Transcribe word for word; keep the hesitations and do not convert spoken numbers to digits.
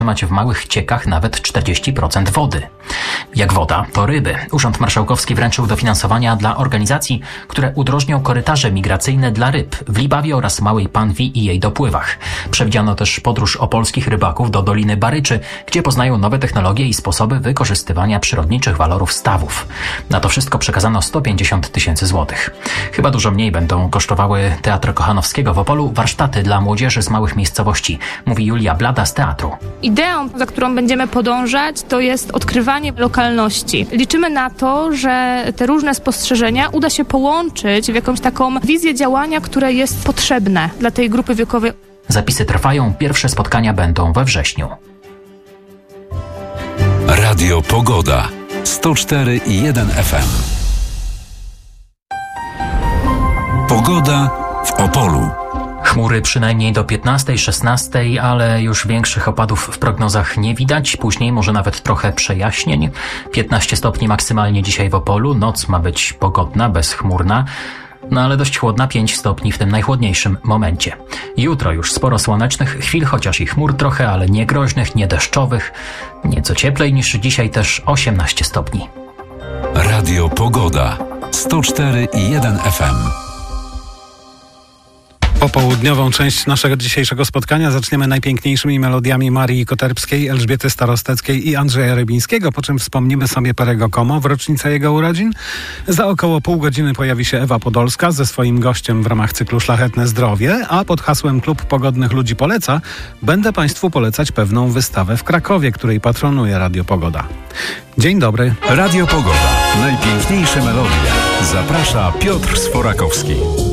w małych ciekach nawet czterdzieści procent wody. Jak woda, to ryby. Urząd Marszałkowski wręczył dofinansowania dla organizacji, które udrożnią korytarze migracyjne dla ryb w Libawie oraz Małej Panwi i jej dopływach. Przewidziano też podróż opolskich rybaków do Doliny Baryczy, gdzie poznają nowe technologie i sposoby wykorzystywania przyrodniczych walorów stawów. Na to wszystko przekazano sto pięćdziesiąt tysięcy złotych. Chyba dużo mniej będą kosztowały Teatru Kochanowskiego w Opolu warsztaty dla młodzieży z małych miejscowości, mówi Julia Blada z teatru. Ideą, za którą będziemy podążać, to jest odkrywanie lokalności. Liczymy na to, że te różne spostrzeżenia uda się połączyć w jakąś taką wizję działania, które jest potrzebne dla tej grupy wiekowej. Zapisy trwają, pierwsze spotkania będą we wrześniu. Radio Pogoda sto cztery i jeden F M. Pogoda w Opolu. Chmury przynajmniej do piętnastej, szesnastej, ale już większych opadów w prognozach nie widać. Później może nawet trochę przejaśnień. piętnaście stopni maksymalnie dzisiaj w Opolu. Noc ma być pogodna, bezchmurna. No ale dość chłodna, pięć stopni w tym najchłodniejszym momencie. Jutro już sporo słonecznych chwil, chociaż i chmur trochę, ale nie groźnych, nie deszczowych. Nieco cieplej niż dzisiaj, też osiemnaście stopni. Radio Pogoda sto cztery i jeden F M. Popołudniową część naszego dzisiejszego spotkania zaczniemy najpiękniejszymi melodiami Marii Koterbskiej, Elżbiety Starosteckiej i Andrzeja Rybińskiego, po czym wspomnimy sobie Perego Como w rocznicę jego urodzin. Za około pół godziny pojawi się Ewa Podolska ze swoim gościem w ramach cyklu Szlachetne Zdrowie, a pod hasłem Klub Pogodnych Ludzi Poleca będę Państwu polecać pewną wystawę w Krakowie, której patronuje Radio Pogoda. Dzień dobry. Radio Pogoda. Najpiękniejsze melodie. Zaprasza Piotr Sforakowski.